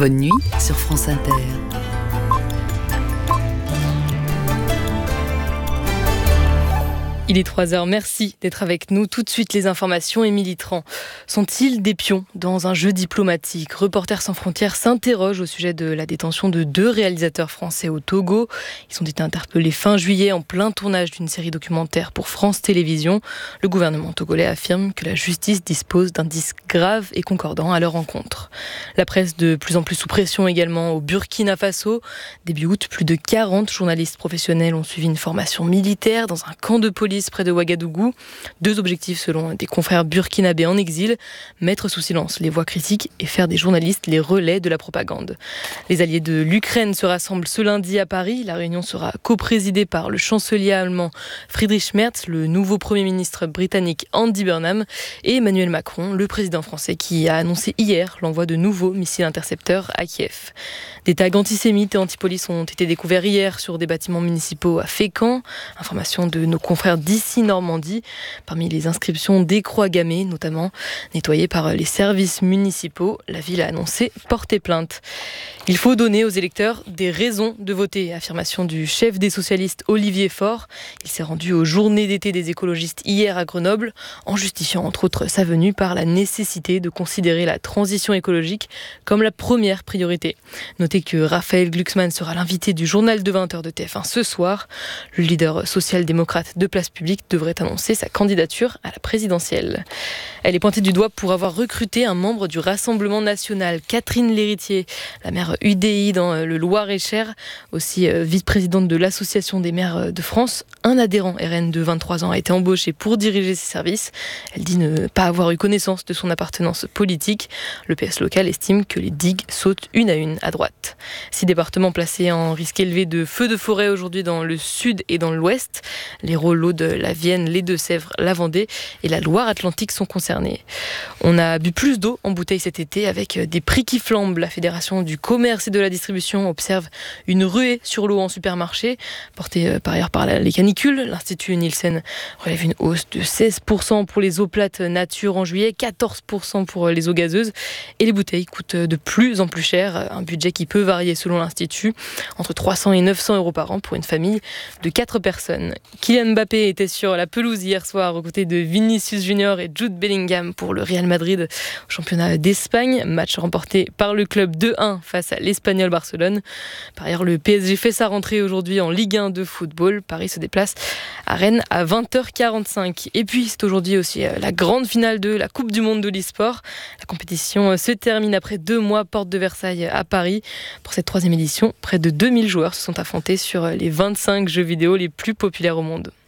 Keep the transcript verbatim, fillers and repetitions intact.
Bonne nuit sur France Inter. Il est trois heures, merci d'être avec nous. Tout de suite, les informations. Émilie Tran. Sont-ils des pions dans un jeu diplomatique ? Reporters sans frontières s'interroge au sujet de la détention de deux réalisateurs français au Togo. Ils ont été interpellés fin juillet en plein tournage d'une série documentaire pour France Télévisions. Le gouvernement togolais affirme que la justice dispose d'indices graves et concordants à leur encontre. La presse de plus en plus sous pression également au Burkina Faso. Début août, plus de quarante journalistes professionnels ont suivi une formation militaire dans un camp de police près de Ouagadougou. Deux objectifs selon des confrères burkinabés en exil, mettre sous silence les voix critiques et faire des journalistes les relais de la propagande. Les alliés de l'Ukraine se rassemblent ce lundi à Paris. La réunion sera coprésidée par le chancelier allemand Friedrich Merz, le nouveau Premier ministre britannique Andy Burnham et Emmanuel Macron, le président français qui a annoncé hier l'envoi de nouveaux missiles intercepteurs à Kiev. Des tags antisémites et antipolice ont été découverts hier sur des bâtiments municipaux à Fécamp. Information de nos confrères d'ici Normandie. Parmi les inscriptions des croix gammées, notamment nettoyées par les services municipaux, la ville a annoncé porter plainte. Il faut donner aux électeurs des raisons de voter, affirmation du chef des socialistes Olivier Faure. Il s'est rendu aux journées d'été des écologistes hier à Grenoble, en justifiant entre autres sa venue par la nécessité de considérer la transition écologique comme la première priorité. Notez que Raphaël Glucksmann sera l'invité du journal de vingt heures de T F un ce soir. Le leader social-démocrate de Place Publique devrait annoncer sa candidature à la présidentielle. Elle est pointée du doigt pour avoir recruté un membre du Rassemblement national, Catherine L'Héritier, la maire U D I dans le Loir-et-Cher, aussi vice-présidente de l'Association des maires de France. Un adhérent R N de vingt-trois ans a été embauché pour diriger ses services. Elle dit ne pas avoir eu connaissance de son appartenance politique. Le P S local estime que les digues sautent une à une à droite. Six départements placés en risque élevé de feux de forêt aujourd'hui dans le sud et dans l'ouest. L'Hérault, l'Aude, la Vienne, les Deux-Sèvres, la Vendée et la Loire-Atlantique sont concernés. On a bu plus d'eau en bouteille cet été avec des prix qui flambent. La Fédération du commerce et de la distribution observe une ruée sur l'eau en supermarché, portée par ailleurs par les canicules. L'Institut Nielsen relève une hausse de seize pour cent pour les eaux plates nature en juillet, quatorze pour cent pour les eaux gazeuses. Et les bouteilles coûtent de plus en plus cher, un budget qui peut varier selon l'Institut, entre trois cents et neuf cents euros par an pour une famille de quatre personnes. Kylian Mbappé était sur la pelouse hier soir aux côtés de Vinicius Junior et Jude Bellingham pour le Real Madrid au championnat d'Espagne. Match remporté par le club deux un face à l'Espagnol Barcelone. Par ailleurs, le P S G fait sa rentrée aujourd'hui en Ligue un de football. Paris se déplace à Rennes à vingt heures quarante-cinq. Et puis, c'est aujourd'hui aussi la grande finale de la Coupe du Monde de l'e-sport. La compétition se termine après deux mois, porte de Versailles à Paris. Pour cette troisième édition, près de deux mille joueurs se sont affrontés sur les vingt-cinq jeux vidéo les plus populaires au monde.